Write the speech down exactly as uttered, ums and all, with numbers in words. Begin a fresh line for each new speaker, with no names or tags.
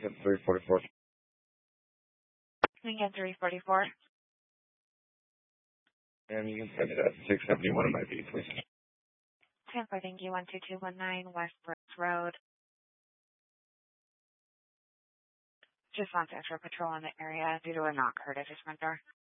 Lincoln three forty-four.
Lincoln three forty-four.
And you can send it at six seventy-one of my B, please.
ten four, thank you. one two two one nine West Brooks Road. Just wants extra patrol in the area due to a knock heard at his front door.